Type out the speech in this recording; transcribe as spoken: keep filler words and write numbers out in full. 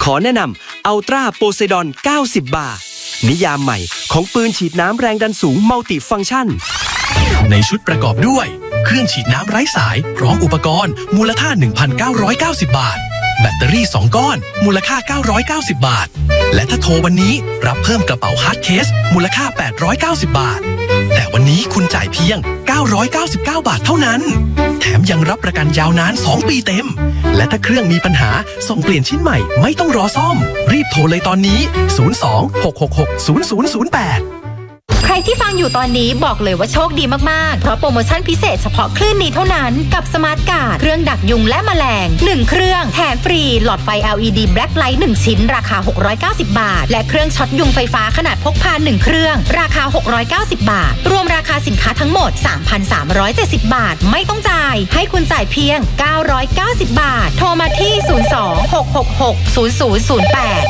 ขอแนะนำอัลตร้าโพไซดอนเก้าสิบบาร์นิยามใหม่ของปืนฉีดน้ำแรงดันสูงมัลติฟังก์ชันในชุดประกอบด้วยเครื่องฉีดน้ำไร้สายพร้อมอุปกรณ์มูลค่า หนึ่งพันเก้าร้อยเก้าสิบ บาทแบตเตอรี่สองก้อนมูลค่าเก้าร้อยเก้าสิบบาทและถ้าโทรวันนี้รับเพิ่มกระเป๋าฮาร์ดเคสมูลค่าแปดร้อยเก้าสิบบาทแต่วันนี้คุณจ่ายเพียงเก้าร้อยเก้าสิบเก้าบาทเท่านั้นแถมยังรับประกันยาวนานสองปีเต็มและถ้าเครื่องมีปัญหาส่งเปลี่ยนชิ้นใหม่ไม่ต้องรอซ่อมรีบโทรเลยตอนนี้ศูนย์ สอง หก หก หก ศูนย์ ศูนย์ ศูนย์ แปดใครที่ฟังอยู่ตอนนี้บอกเลยว่าโชคดีมากๆเพราะโปรโมชั่นพิเศษเฉพาะคลื่นนี้เท่านั้นกับสมาร์ทการ์ดเครื่องดักยุงและแมลงหนึ่งเครื่องแถมฟรีหลอดไฟ แอล อี ดี Black Light หนึ่งชิ้นราคาหกร้อยเก้าสิบบาทและเครื่องช็อตยุงไฟฟ้าขนาดพกพาหนึ่งเครื่องราคาหกร้อยเก้าสิบบาทรวมราคาสินค้าทั้งหมด สามพันสามร้อยเจ็ดสิบ บาทไม่ต้องจ่ายให้คุณจ่ายเพียงเก้าร้อยเก้าสิบบาทโทรมาที่ศูนย์ สอง หก หก หก ศูนย์ ศูนย์ ศูนย์ แปด